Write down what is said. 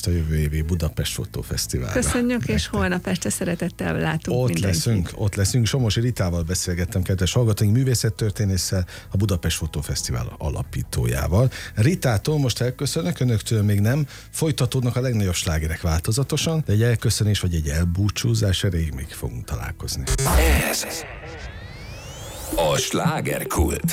meghívást a jövő évi Budapest Fotófesztiválra. Köszönjük, és holnap este szeretettel látunk mindenkit. Ott leszünk. Somosi Ritával beszélgettem, kedves hallgatóink, művészettörténésszel, a Budapest Fotófesztivál alapítójával. Ritától most elköszönök, önöktől még nem. Folytatódnak a legnagyobb slágerek változatosan, de egy elköszönés vagy egy elbúcsúzás, erre még fogunk találkozni. Ez a slágerkult.